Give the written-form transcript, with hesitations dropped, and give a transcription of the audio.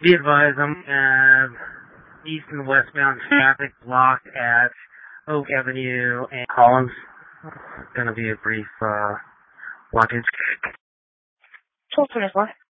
Be advised, east and westbound traffic blocked at Oak Avenue and Collins. It's going to be a brief blockage. 1224.